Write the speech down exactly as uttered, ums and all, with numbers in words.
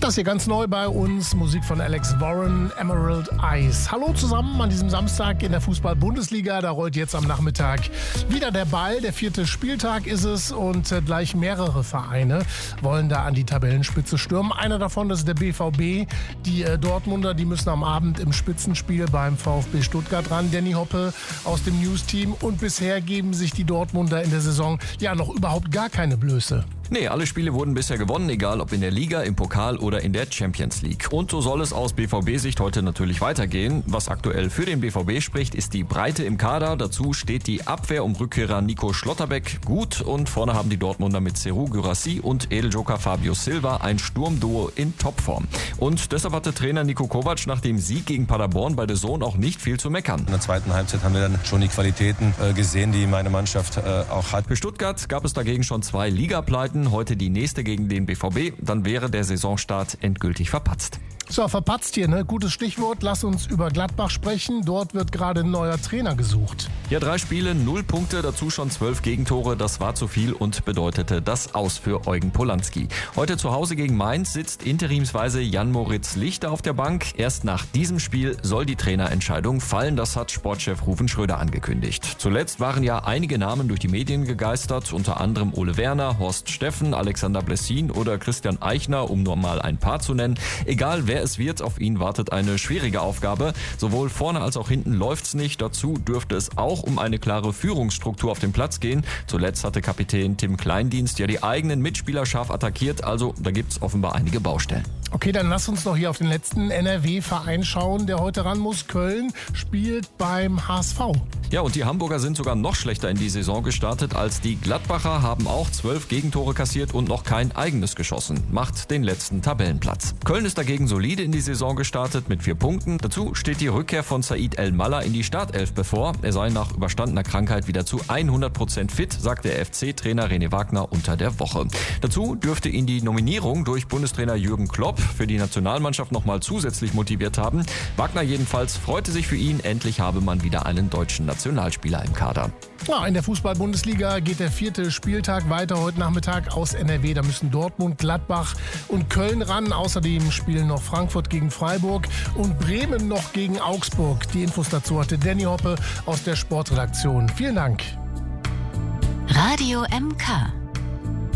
Das hier ganz neu bei uns, Musik von Alex Warren, Emerald Eyes. Hallo zusammen an diesem Samstag in der Fußball-Bundesliga. Da rollt jetzt am Nachmittag wieder der Ball. Der vierte Spieltag ist es und gleich mehrere Vereine wollen da an die Tabellenspitze stürmen. Einer davon ist der B V B. Die äh, Dortmunder, die müssen am Abend im Spitzenspiel beim VfB Stuttgart ran. Danny Hoppe aus dem News-Team. Und bisher geben sich die Dortmunder in der Saison ja noch überhaupt gar keine Blöße. Nee, alle Spiele wurden bisher gewonnen, egal ob in der Liga, im Pokal oder in der Champions League. Und so soll es aus B V B-Sicht heute natürlich weitergehen. Was aktuell für den B V B spricht, ist die Breite im Kader. Dazu steht die Abwehr um Rückkehrer Nico Schlotterbeck gut. Und vorne haben die Dortmunder mit Serhou Guirassy und Edeljoker Fabio Silva ein Sturmduo in Topform. Und deshalb hatte Trainer Niko Kovac nach dem Sieg gegen Paderborn bei The Zone auch nicht viel zu meckern. In der zweiten Halbzeit haben wir dann schon die Qualitäten äh, gesehen, die meine Mannschaft äh, auch hat. Für Stuttgart gab es dagegen schon zwei Ligapleiten. Heute die nächste gegen den B V B. Dann wäre der Saisonstart endgültig verpatzt. So, verpatzt hier, ne? Gutes Stichwort. Lass uns über Gladbach sprechen. Dort wird gerade ein neuer Trainer gesucht. Ja, drei Spiele, null Punkte, dazu schon zwölf Gegentore. Das war zu viel und bedeutete das Aus für Eugen Polanski. Heute zu Hause gegen Mainz sitzt interimsweise Jan-Moritz Lichter auf der Bank. Erst nach diesem Spiel soll die Trainerentscheidung fallen. Das hat Sportchef Ruven Schröder angekündigt. Zuletzt waren ja einige Namen durch die Medien gegeistert, unter anderem Ole Werner, Horst Steffen, Alexander Blessin oder Christian Eichner, um nur mal ein paar zu nennen. Egal wer es wird, auf ihn wartet eine schwierige Aufgabe. Sowohl vorne als auch hinten läuft's nicht. Dazu dürfte es auch um eine klare Führungsstruktur auf dem Platz gehen. Zuletzt hatte Kapitän Tim Kleindienst ja die eigenen Mitspieler scharf attackiert. Also da gibt's offenbar einige Baustellen. Okay, dann lass uns noch hier auf den letzten N R W-Verein schauen, der heute ran muss. Köln spielt beim H S V. Ja, und die Hamburger sind sogar noch schlechter in die Saison gestartet als die Gladbacher, haben auch zwölf Gegentore kassiert und noch kein eigenes geschossen. Macht den letzten Tabellenplatz. Köln ist dagegen solide in die Saison gestartet mit vier Punkten. Dazu steht die Rückkehr von Said El-Mallah in die Startelf bevor. Er sei nach überstandener Krankheit wieder zu hundert Prozent fit, sagt der F C-Trainer René Wagner unter der Woche. Dazu dürfte ihn die Nominierung durch Bundestrainer Jürgen Klopp für die Nationalmannschaft nochmal zusätzlich motiviert haben. Wagner jedenfalls freute sich für ihn. Endlich habe man wieder einen deutschen Nationalspieler im Kader. Ja, in der Fußball-Bundesliga geht der vierte Spieltag weiter heute Nachmittag aus N R W. Da müssen Dortmund, Gladbach und Köln ran. Außerdem spielen noch Frankfurt gegen Freiburg und Bremen noch gegen Augsburg. Die Infos dazu hatte Danny Hoppe aus der Sportredaktion. Vielen Dank. Radio M K.